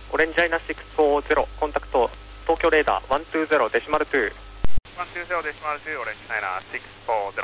オレンジャイナ640、コンタクト、東京レーダー120デシマル2。 120デシマル2、オレンジジャイナ640。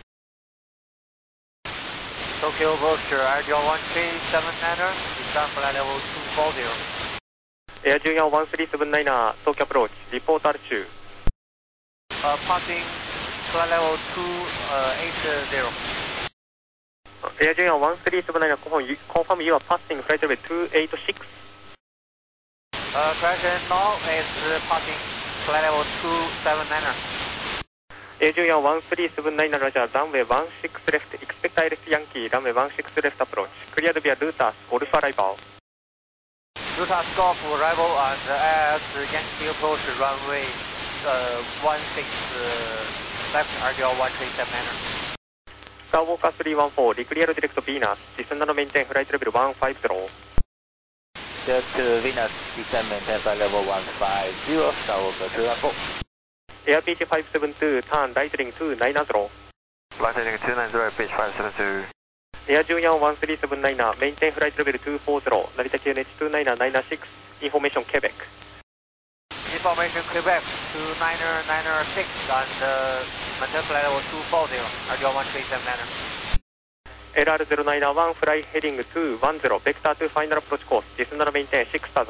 Tokyo Vulture, RDL 1379er, descend flight level 240. Air Junior 1379er, Tokyo approach, report altitude. Passing flight level 280. Air Junior 1379er, confirm you are passing flight level 286. Correction, now is passing flight level 279er. Air Junior 1379er, Roger, runway 16 left, expect Iris Yankee, runway 16 left approach, cleared via Lutas, Golf arrival. Lutas Golf arrival and as Yankee approach runway 16 left, RDL 1379er. Skywalker 314, declare direct to Venus, descend and maintain flight level 150. Direct to Venus, descend maintain flight level 150, Skywalker 314. Air PT 572, turn right heading 290. Right heading 290, pitch 572. Air Junior 1379er, maintain flight level 240, Narita QNH 29996, information Quebec. Information Quebec 29996 and maintain flight level 240, RDL 1379er. LR091, fly heading 210, vector to final approach course, descend and maintain 6000.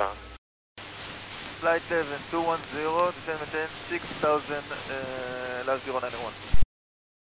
Flight level 210, descend maintain 6000, last 091.